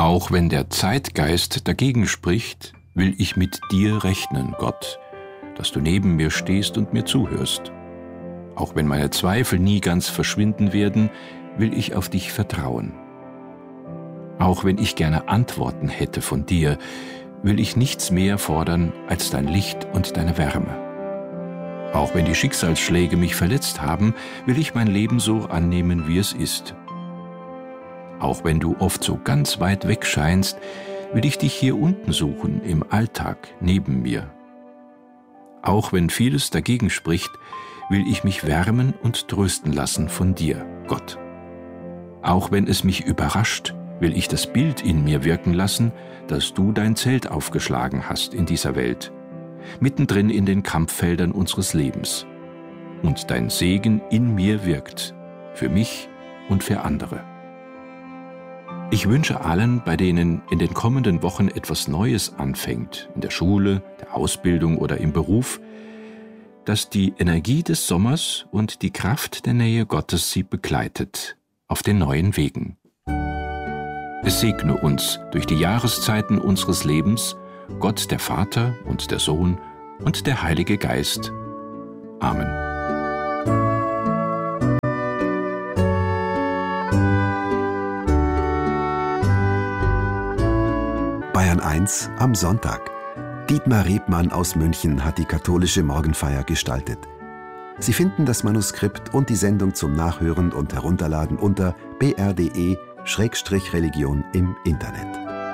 Auch wenn der Zeitgeist dagegen spricht, will ich mit dir rechnen, Gott, dass du neben mir stehst und mir zuhörst. Auch wenn meine Zweifel nie ganz verschwinden werden, will ich auf dich vertrauen. Auch wenn ich gerne Antworten hätte von dir, will ich nichts mehr fordern als dein Licht und deine Wärme. Auch wenn die Schicksalsschläge mich verletzt haben, will ich mein Leben so annehmen, wie es ist. Auch wenn du oft so ganz weit weg scheinst, will ich dich hier unten suchen, im Alltag, neben mir. Auch wenn vieles dagegen spricht, will ich mich wärmen und trösten lassen von dir, Gott. Auch wenn es mich überrascht, will ich das Bild in mir wirken lassen, dass du dein Zelt aufgeschlagen hast in dieser Welt, mittendrin in den Kampffeldern unseres Lebens, und dein Segen in mir wirkt, für mich und für andere. Ich wünsche allen, bei denen in den kommenden Wochen etwas Neues anfängt, in der Schule, der Ausbildung oder im Beruf, dass die Energie des Sommers und die Kraft der Nähe Gottes sie begleitet auf den neuen Wegen. Es segne uns durch die Jahreszeiten unseres Lebens, Gott der Vater und der Sohn und der Heilige Geist. Amen. Bayern 1 am Sonntag. Dietmar Rebmann aus München hat die katholische Morgenfeier gestaltet. Sie finden das Manuskript und die Sendung zum Nachhören und Herunterladen unter br.de/religion im Internet.